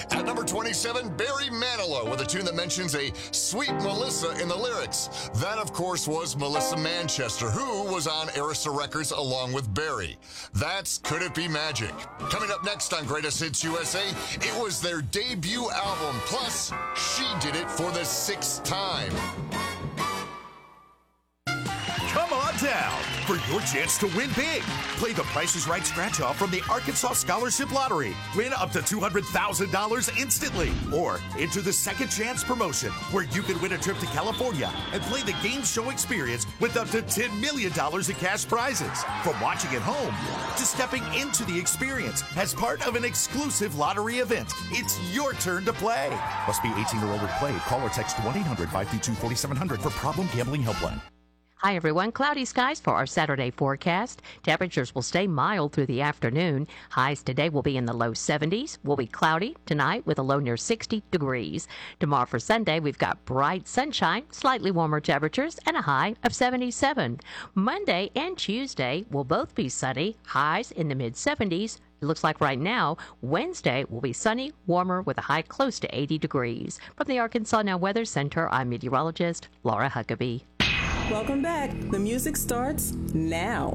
At number 27, Barry Manilow with a tune that mentions a sweet Melissa in the lyrics. That, of course, was Melissa Manchester, who was on Arista Records along with Barry. That's Could It Be Magic. Coming up next on Greatest Hits USA, it was their debut album, plus she did it for the 6th time. Come on down for your chance to win big. Play the Price is Right scratch-off from the Arkansas Scholarship Lottery. Win up to $200,000 instantly. Or enter the Second Chance promotion, where you can win a trip to California and play the game show experience with up to $10 million in cash prizes. From watching at home to stepping into the experience as part of an exclusive lottery event, it's your turn to play. Must be 18 or older to play. Call or text 1-800-522-4700 for Problem Gambling Helpline. Hi, everyone. Cloudy skies for our Saturday forecast. Temperatures will stay mild through the afternoon. Highs today will be in the low 70s. Will be cloudy tonight with a low near 60 degrees. Tomorrow for Sunday, we've got bright sunshine, slightly warmer temperatures, and a high of 77. Monday and Tuesday will both be sunny, highs in the mid-70s. It looks like right now, Wednesday will be sunny, warmer with a high close to 80 degrees. From the Arkansas Now Weather Center, I'm meteorologist Laura Huckabee. Welcome back. The music starts now.